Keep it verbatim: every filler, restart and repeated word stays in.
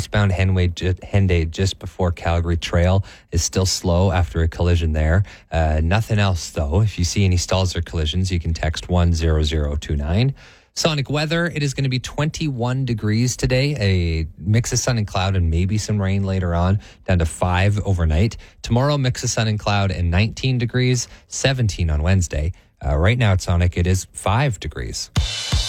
eastbound Henway, Henday just before Calgary Trail is still slow after a collision there. Uh, nothing else, though. If you see any stalls or collisions, you can text one zero zero two nine. Sonic weather, it is going to be twenty-one degrees today, a mix of sun and cloud and maybe some rain later on, down to five overnight. Tomorrow, mix of sun and cloud and nineteen degrees, seventeen on Wednesday. Uh, right now at Sonic, it is five degrees.